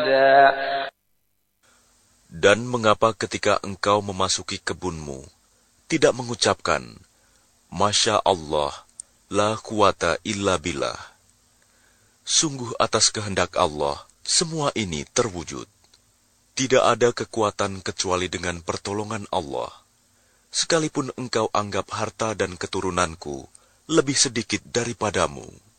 Dan mengapa ketika engkau memasuki kebunmu, tidak mengucapkan, Masya Allah, la quwata illa billah. Sungguh atas kehendak Allah, semua ini terwujud. Tidak ada kekuatan kecuali dengan pertolongan Allah. Sekalipun engkau anggap harta dan keturunanku lebih sedikit daripadamu.